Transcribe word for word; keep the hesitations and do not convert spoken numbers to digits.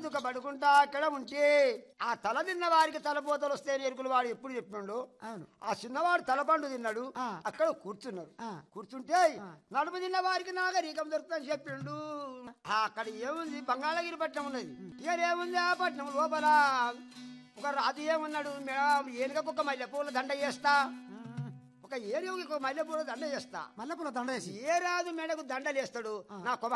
పొద్దుక పడుకుంటా అక్కడ ఉంటే ఆ తల తిన్న వారికి తలపోతలు వస్తే ఎరుకులు వాడు ఎప్పుడు చెప్పిండు. ఆ చిన్నవాడు తలపండు తిన్నాడు, అక్కడ కూర్చున్నాడు. కూర్చుంటే నడుపు తిన్న వారికి నాగరికం దొరుకుతుందని చెప్పిండు. అక్కడ ఏముంది, బంగాళగిరి పట్నం ఉన్నది. ఇక ఏముంది ఆ పట్నం లోపల ఒక రాజు ఏమన్నాడు, మేడం ఏనుగకు ఒక మల్లెపూల దండ చేస్తా, ఒక ఏనుగుకి ఒక మల్లెపూల దండ చేస్తా. మల్లెపూల దండ చేసి ఏ రాజు మెడకు దండలేస్తాడు, నా